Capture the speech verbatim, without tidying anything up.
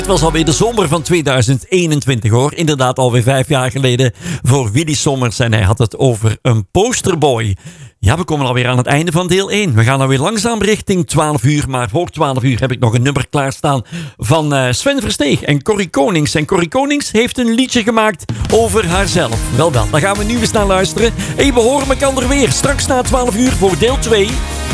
Het was alweer de zomer van tweeduizend eenentwintig hoor. Inderdaad alweer vijf jaar geleden voor Willy Sommers. En hij had het over een posterboy. Ja, we komen alweer aan het einde van deel één. We gaan alweer langzaam richting twaalf uur. Maar voor twaalf uur heb ik nog een nummer klaarstaan van uh, Sven Versteeg en Corrie Konings. En Corrie Konings heeft een liedje gemaakt over haarzelf. Wel wel, daar gaan we nu eens naar luisteren. En we horen elkaar weer straks na twaalf uur voor deel twee